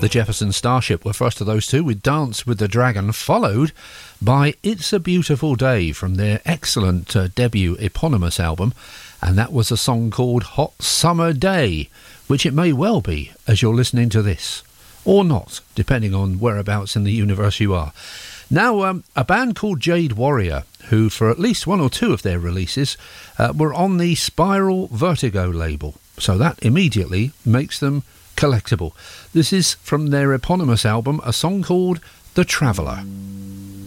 The Jefferson Starship were first of those two with Dance with the Dragon, followed by It's a Beautiful Day from their excellent debut eponymous album, and that was a song called Hot Summer Day, which it may well be as you're listening to this, or not, depending on whereabouts in the universe you are. Now, a band called Jade Warrior, who for at least one or two of their releases were on the Spiral Vertigo label, so that immediately makes them collectible. This is from their eponymous album, a song called The Traveller.